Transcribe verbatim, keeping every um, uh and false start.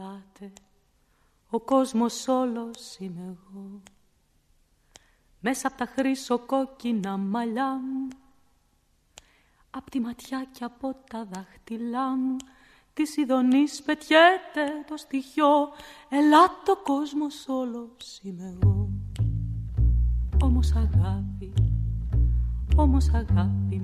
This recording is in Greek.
ελάτε, ο κόσμος όλος είμαι εγώ. Μέσα απ' τα χρυσοκόκκινα μαλλιά μου, απ' τη ματιά και από τα δάχτυλά μου, της ειδονής πετιέται το στοιχείο. Ελάτε, ο κόσμος όλος είμαι εγώ. Όμως αγάπη, όμως αγάπη